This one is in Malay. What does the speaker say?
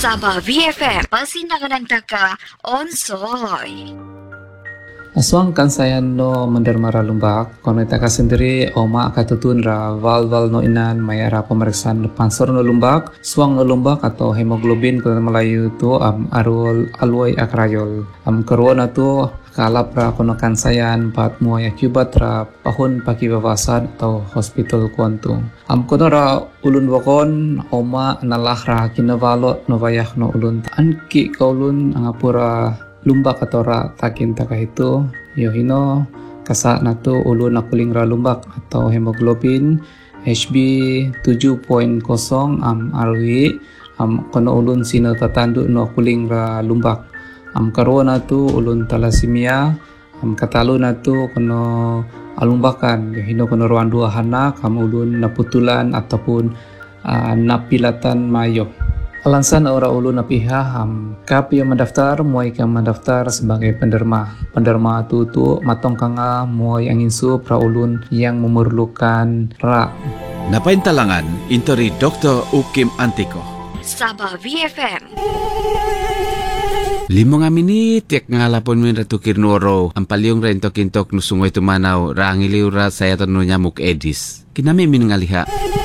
Sabah VFM pasindangan taka onsoy. Aswang kansayan no mendermara lumbak, kono itaka sendiri oma katutun ra val no inan mayara pemeriksaan pansor no lumbak, suang no lumbak atau hemoglobin kalau Melayu tu arul aloi akrayol. Korona tu kalap ra kono kansayan pat muay akibat ra pahun paki babasan atau hospital kuantu. Kono ra ulun wakon oma nalah ra kinavalo no vayah no ulun anki kaulun angapura lumbak atau ra takin taka itu yohino kasa natu ulun nakuling ra lumbak atau hemoglobin HB 7.0 arwi kono ulun sino tatandu no kuling ra lumbak karuan natu ulun thalassemia katalu natu kono alumbakan yohino kono ruan dua hana ulun naputulan ataupun napilatan mayo. Alansan orang ulun napiha kap yang mendaftar muai yang mendaftar sebagai penderma. Penderma tu matong kanga muai angin su pra ulun yang memerlukan ra. Napain talangan intori Dr. Ukim Antiko. Sabah VFM. 5 minit yak ngalapon mo ratu kirnoro ang palyong rin tokintok nusungoy tumanaw ra angiliw ra saya tanu nyamuk edis. Kinami min ngaliha.